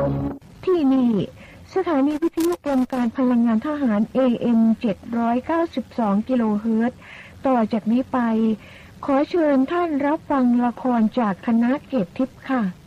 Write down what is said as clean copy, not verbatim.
ที่นี่สถานีวิทยุกรมการพลังงานทหาร AM 792 กิโลเฮิรตซ์ต่อจากนี้ไปขอเชิญท่านรับฟังละครจากคณะเกตทิพย์ค่ะ